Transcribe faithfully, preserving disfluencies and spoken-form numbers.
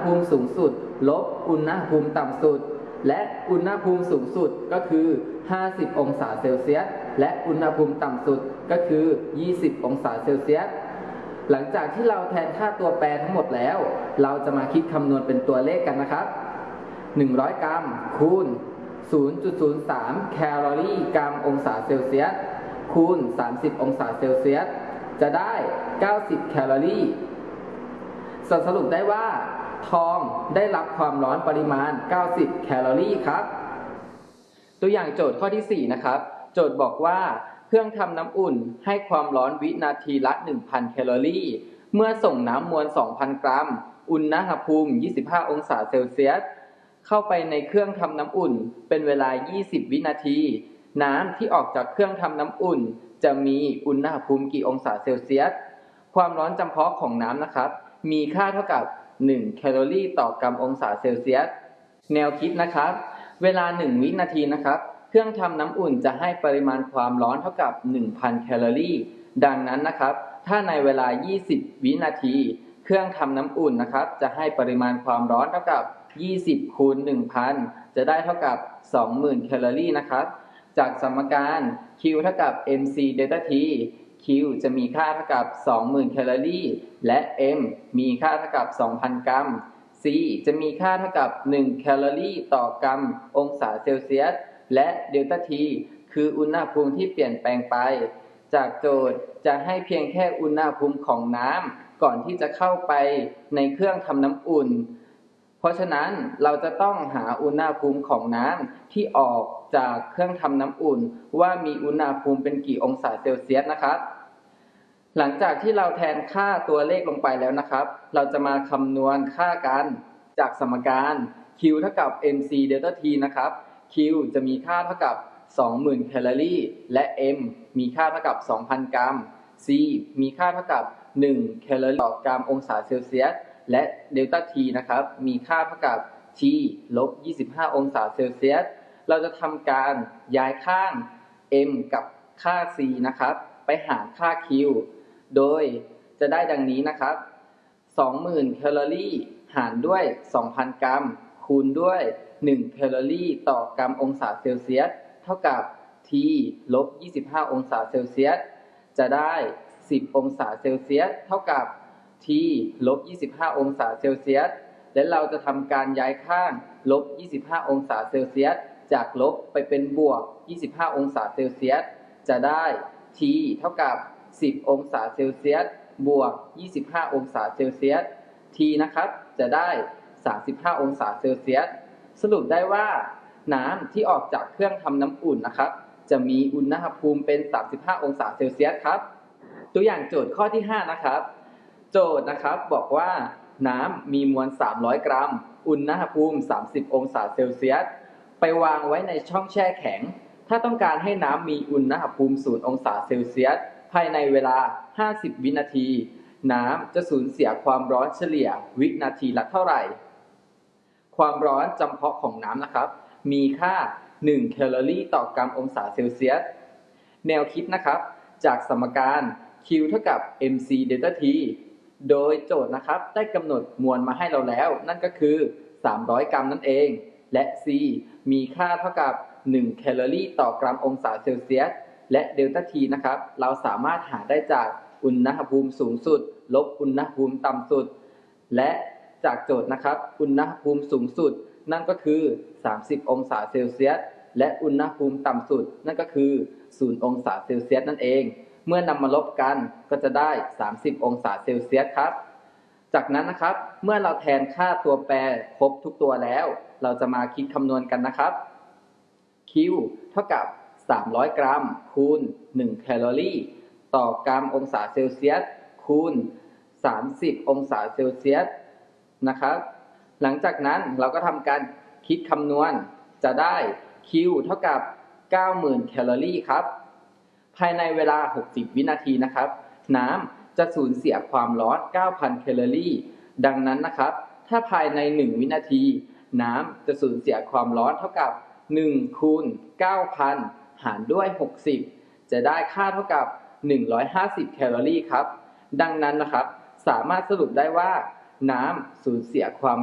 ภูมิสูงสุดลบอุณหภูมิต่ำสุดและอุณหภูมิสูงสุดก็คือห้าสิบองศาเซลเซียสและอุณหภูมิต่ำสุดก็คือยี่สิบองศาเซลเซียสหลังจากที่เราแทนค่าตัวแปรทั้งหมดแล้วเราจะมาคิดคำนวณเป็นตัวเลขกันนะครับหนึ่งร้อยกรัมคูณ ศูนย์จุดศูนย์สาม แคลอรี่กรัมองศาเซลเซียสคูณสามสิบองศาเซลเซียสจะได้เก้าสิบแคลอรี่สรุปได้ว่าทองได้รับความร้อนปริมาณเก้าสิบแคลอรี่ครับตัวอย่างโจทย์ข้อที่สี่นะครับโจทย์บอกว่าเครื่องทำน้ำอุ่นให้ความร้อนวินาทีละ หนึ่งพัน แคลอรี่เมื่อส่งน้ำมวล สองพัน กรัมอุณหภูมิ ยี่สิบห้า องศาเซลเซียสเข้าไปในเครื่องทำน้ำอุ่นเป็นเวลา ยี่สิบ วินาทีน้ำที่ออกจากเครื่องทำน้ำอุ่นจะมีอุณหภูมิกี่องศาเซลเซียสความร้อนจำเพาะของน้ำนะครับมีค่าเท่ากับหนึ่งแคลอรี่ต่อกรัมองศาเซลเซียสแนวคิดนะครับเวลาหนึ่งวินาทีนะครับเครื่องทำน้ำอุ่นจะให้ปริมาณความร้อนเท่ากับ หนึ่งพัน แคลอรี่ดังนั้นนะครับถ้าในเวลายี่สิบวินาทีเครื่องทำน้ำอุ่นนะครับจะให้ปริมาณความร้อนเท่ากับยี่สิบคูณ หนึ่งพัน จะได้เท่ากับ สองหมื่น แคลอรี่นะครับจากสมการ Q เท่ากับ เอ็ม ซี เดลต้า T Q จะมีค่าเท่ากับ สองหมื่น แคลอรี่และ M มีค่าเท่ากับ สองพัน กรัม C จะมีค่าเท่ากับ หนึ่ง แคลอรี่ต่อกรัมองศาเซลเซียสและเดลต้า T คืออุณหภูมิที่เปลี่ยนแปลงไปจากโจทย์จะให้เพียงแค่อุณหภูมิของน้ำก่อนที่จะเข้าไปในเครื่องทำน้ำอุ่นเพราะฉะนั้นเราจะต้องหาอุณหภูมิของน้ำที่ออกจากเครื่องทำน้ำอุ่นว่ามีอุณหภูมิเป็นกี่องศาเซลเซียสนะครับหลังจากที่เราแทนค่าตัวเลขลงไปแล้วนะครับเราจะมาคำนวณค่ากันจากสมการ Q เท่ากับ เอ็ม ซี เดลต้า T นะครับ Q จะมีค่าเท่ากับ สองหมื่น แคลอรี่และ M มีค่าเท่ากับ สองพัน กรัม C มีค่าเท่ากับ หนึ่ง แคลอรี่ต่อกรัมองศาเซลเซียสและเดลต้า T นะครับมีค่าเท่ากับ T ลบ ยี่สิบห้า องศาเซลเซียสเราจะทำการย้ายข้าง M กับค่า C นะครับไปหารค่า Q โดยจะได้ดังนี้นะครับ สองหมื่น แคลอรี่หารด้วย สองพัน กรัมคูณด้วย หนึ่ง แคลอรี่ต่อกรัมองศาเซลเซียสเท่ากับ T ลบ ยี่สิบห้า องศาเซลเซียสจะได้ สิบ องศาเซลเซียสเท่ากับ T ลบ ยี่สิบห้า องศาเซลเซียสและเราจะทำการย้ายข้างลบ ยี่สิบห้า องศาเซลเซียสจากลบไปเป็นบวก ยี่สิบห้า องศาเซลเซียสจะได้ T เท่ากับ สิบ องศาเซลเซียสบวก ยี่สิบห้า องศาเซลเซียส T นะครับจะได้ สามสิบห้า องศาเซลเซียสสรุปได้ว่าน้ำที่ออกจากเครื่องทำน้ำอุ่นนะครับจะมีอุณหภูมิเป็น สามสิบห้า องศาเซลเซียสครับตัวอย่างโจทย์ข้อที่ห้านะครับโจทย์นะครับบอกว่าน้ำมีมวลสามร้อยกรัมอุณหภูมิสามสิบองศาเซลเซียสไปวางไว้ในช่องแช่แข็งถ้าต้องการให้น้ำมีอุณหภูมิศูนย์องศาเซลเซียสภายในเวลาห้าสิบวินาทีน้ำจะสูญเสียความร้อนเฉลี่ยวินาทีละเท่าไหร่ความร้อนจำเพาะของน้ำนะครับมีค่าหนึ่งแคลอรี่ต่อกรัมองศาเซลเซียสแนวคิดนะครับจากสมการ Q เท่ากับ เอ็ม ซี เดลต้า T โดยโจทย์นะครับได้กำหนดมวลมาให้เราแล้วนั่นก็คือสามร้อยกรัมนั่นเองและ C มีค่าเท่ากับหนึ่งแคลอรี่ต่อกรัมองศาเซลเซียสและเดลต้า T นะครับเราสามารถหาได้จากอุณหภูมิสูงสุดลบอุณหภูมิต่ำสุดและจากโจทย์นะครับอุณหภูมิสูงสุดนั่นก็คือสามสิบองศาเซลเซียสและอุณหภูมิต่ำสุดนั่นก็คือศูนย์องศาเซลเซียสนั่นเองเมื่อนำมาลบกันก็จะได้สามสิบองศาเซลเซียสครับจากนั้นนะครับเมื่อเราแทนค่าตัวแปรครบทุกตัวแล้วเราจะมาคิดคำนวณกันนะครับ Q เท่ากับสามร้อยกรัมคูณหนึ่งแคลอรี่ต่อกรัมองศาเซลเซียสคูณสามสิบองศาเซลเซียสนะครับหลังจากนั้นเราก็ทำการคิดคำนวณจะได้ Q เท่ากับ เก้าหมื่น แคลอรี่ครับภายในเวลาหกสิบวินาทีนะครับน้ำจะสูญเสียความร้อน เก้าพัน แคลอรี่ดังนั้นนะครับถ้าภายในหนึ่งวินาทีน้ำจะสูญเสียความร้อนเท่ากับหนึ่งคูณ เก้าพัน หารด้วยหกสิบจะได้ค่าเท่ากับหนึ่งร้อยห้าสิบแคลอรี่ครับดังนั้นนะครับสามารถสรุปได้ว่าน้ำสูญเสียความ